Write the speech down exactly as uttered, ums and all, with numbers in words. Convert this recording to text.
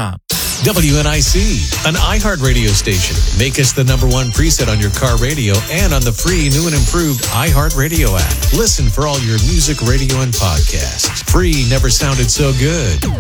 com. W N I C, an iHeart radio station. Make us the number one preset on your car radio and on the free new and improved iHeart Radio app. Listen for all your music, radio, and podcasts. Free never sounded so good.